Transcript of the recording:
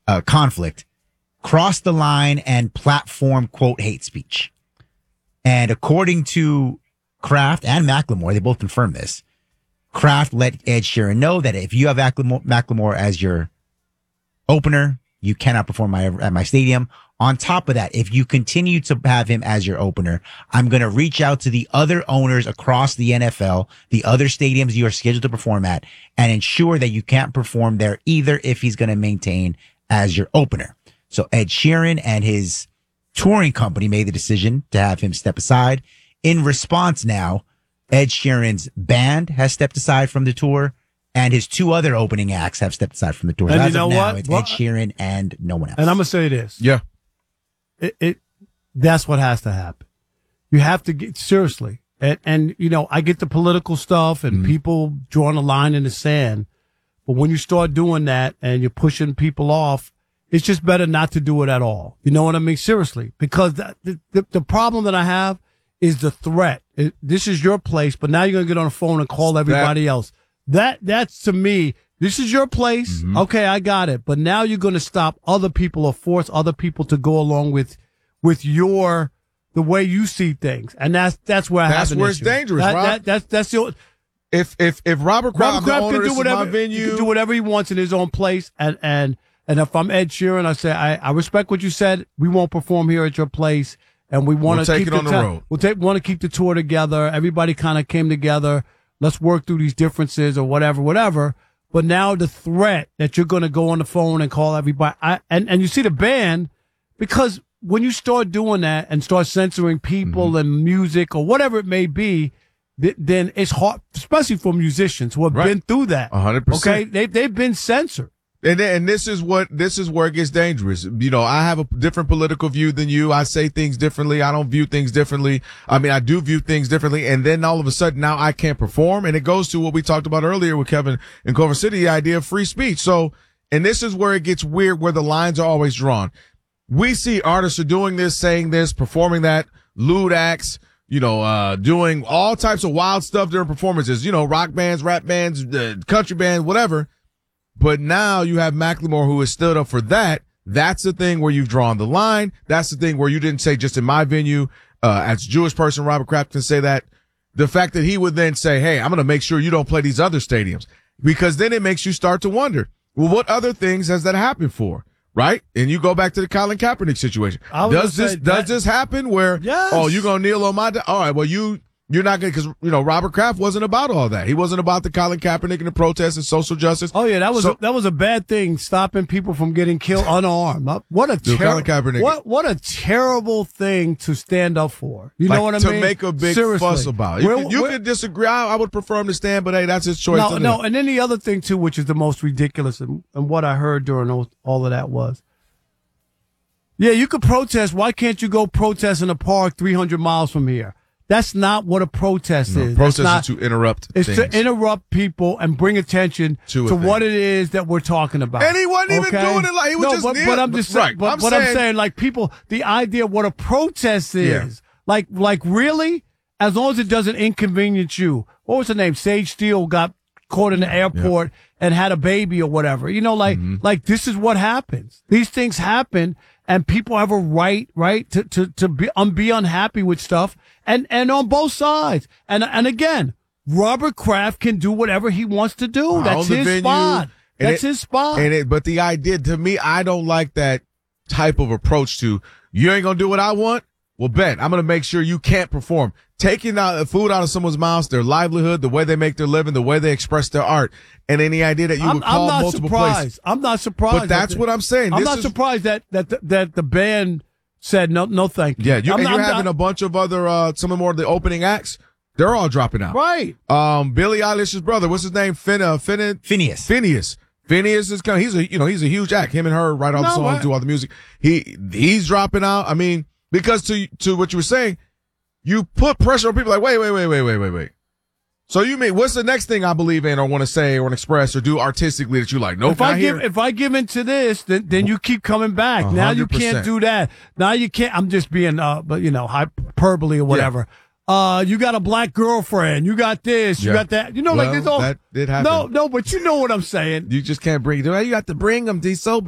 conflict crossed the line and platform, quote, hate speech. And according to Kraft and Macklemore, they both confirmed this. Kraft let Ed Sheeran know that if you have Macklemore as your opener, you cannot perform at my stadium. On top of that, if you continue to have him as your opener, I'm going to reach out to the other owners across the NFL, the other stadiums you are scheduled to perform at, and ensure that you can't perform there either if he's going to maintain as your opener. So Ed Sheeran and his touring company made the decision to have him step aside. In response now, Ed Sheeran's band has stepped aside from the tour, and his two other opening acts have stepped aside from the tour. And so you as know of now, what? it's Ed Sheeran and no one else. And I'm going to say this. Yeah. That's what has to happen. You have to get seriously. And you know, I get the political stuff and people drawing a line in the sand. But when you start doing that and you're pushing people off, it's just better not to do it at all. You know what I mean? Seriously. Because the problem that I have is the threat. This is your place, but now you're going to get on the phone and call everybody else. That's to me, this is your place. Mm-hmm. Okay, I got it. But now you're going to stop other people or force other people to go along with the way you see things. And that's where I have an issue. It's dangerous, Rob. That's the if Robert Kraft can do whatever he can do whatever he wants in his own place, and if I'm Ed Sheeran, I say I respect what you said. We won't perform here at your place, and we want to keep it on the road. Want to keep the tour together. Everybody kind of came together. Let's work through these differences or whatever. But now the threat that you're going to go on the phone and call everybody, and you see the band, because when you start doing that and start censoring people and music or whatever it may be, then it's hard, especially for musicians who have been through that. 100%. Okay, they've been censored. And this is where it gets dangerous. You know, I have a different political view than you. I say things differently. I don't view things differently. I mean, I do view things differently. And then all of a sudden now I can't perform. And it goes to what we talked about earlier with Kevin in Culver City, the idea of free speech. So, and this is where it gets weird, where the lines are always drawn. We see artists are doing this, saying this, performing that, lewd acts, you know, doing all types of wild stuff during performances, you know, rock bands, rap bands, country bands, whatever. But now you have Macklemore who has stood up for that. That's the thing where you've drawn the line. That's the thing where you didn't say just in my venue, as a Jewish person, Robert Kraft can say that. The fact that he would then say, hey, I'm going to make sure you don't play these other stadiums, because then it makes you start to wonder, well, what other things has that happened for? Right? And you go back to the Colin Kaepernick situation. Does this happen where, oh, you're going to kneel on my, all right, well, you're not going to, because, you know, Robert Kraft wasn't about all that. He wasn't about the Colin Kaepernick and the protests and social justice. Oh, yeah, that was a bad thing, stopping people from getting killed unarmed. What a terrible thing to stand up for. You know what I mean? To make a big fuss about. You could disagree. I would prefer him to stand, but hey, that's his choice. No, and then the other thing, too, which is the most ridiculous, and what I heard during all of that was, yeah, you could protest. Why can't you go protest in a park 300 miles from here? That's not what a protest is. Protest is to interrupt things. It's to interrupt people and bring attention to what it is that we're talking about. And he wasn't even doing it like he was just but I'm just saying, I'm saying, like, people, the idea of what a protest is, like really, as long as it doesn't inconvenience you. What was her name? Sage Steele got caught in the airport and had a baby or whatever. You know, like this is what happens. These things happen. And people have a right to be unhappy with stuff, and on both sides. And again, Robert Kraft can do whatever he wants to do. That's his spot. That's his spot. But the idea, to me, I don't like that type of approach to, you ain't gonna do what I want? Well, bet I'm gonna make sure you can't perform. Taking food out of someone's mouth, their livelihood, the way they make their living, the way they express their art, and any idea that you would call multiple places. I'm not surprised. But that's what I'm saying. I'm not surprised that the band said no, thank you. Yeah, you're having a bunch of other some more of the opening acts. They're all dropping out. Right. Billie Eilish's brother, what's his name? Phineas. Phineas is he's a huge act. Him and her write all the songs, do all the music. He's dropping out. I mean, because to what you were saying, you put pressure on people like, wait. So you mean, what's the next thing I believe in or want to say or express or do artistically that you like? Nope, if I give into this, then you keep coming back. 100%. Now you can't do that. Now you can't. I'm just being, but you know, hyperbole or whatever. Yeah. You got a black girlfriend. You got this. You got that. You know, like this all. That did happen. No, but you know what I'm saying. You just can't bring it. You got to bring them. These so